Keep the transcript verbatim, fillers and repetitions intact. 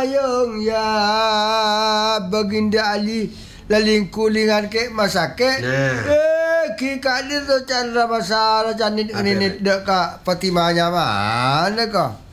dayung ya Baginda Ali laling kulingan ke masake. Nah. Eh ki kak dia tu cara masalah janit ini dek kak Fatimahnya mana kah?